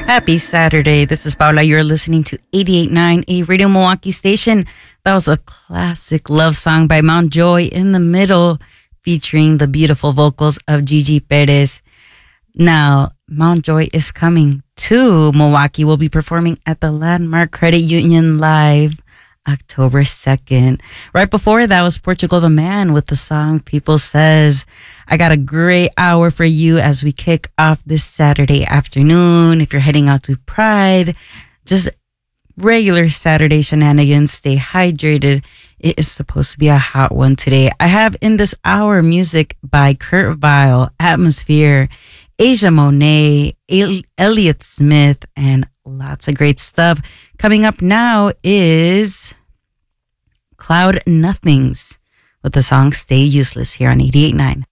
Happy Saturday. This is Paula. You're listening to 88.9, a Radio Milwaukee station. That was a classic love song by Mount Joy in the Middle, featuring the beautiful vocals of Gigi Perez. Now, Mount Joy is coming to Milwaukee. We'll be performing at the Landmark Credit Union Live October 2nd. Right before that was Portugal the Man with the song People Says. I got a great hour for you as we kick off this Saturday afternoon. If you're heading out to Pride, just regular Saturday shenanigans. Stay hydrated. It is supposed to be a hot one today. I have in this hour music by Kurt Vile, Atmosphere, Asia Monet, Elliott Smith, and lots of great stuff. Coming up now is Cloud Nothings with the song Stay Useless here on 88.9.